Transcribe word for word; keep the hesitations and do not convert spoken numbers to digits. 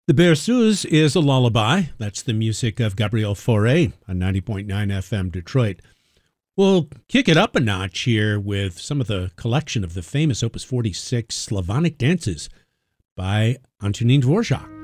The Berceuse is a lullaby. That's the music of Gabriel Fauré on ninety point nine F M Detroit. We'll kick it up a notch here with some of the collection of the famous Opus forty-six Slavonic dances by Antonin Dvorak.